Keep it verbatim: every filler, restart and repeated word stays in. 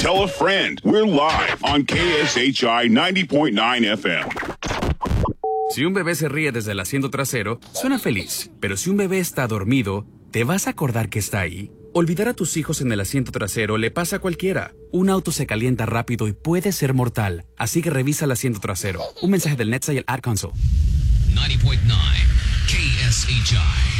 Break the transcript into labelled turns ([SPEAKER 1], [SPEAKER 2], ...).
[SPEAKER 1] Tell a friend. We're live on K S H I ninety point nine F M.
[SPEAKER 2] Si un bebé se ríe desde el asiento trasero, suena feliz. Pero si un bebé está dormido, ¿te vas a acordar que está ahí? Olvidar a tus hijos en el asiento trasero le pasa a cualquiera. Un auto se calienta rápido y puede ser mortal. Así que revisa el asiento trasero. Un mensaje del NHTSA y el Ad Council.
[SPEAKER 3] ninety point nine K S H I.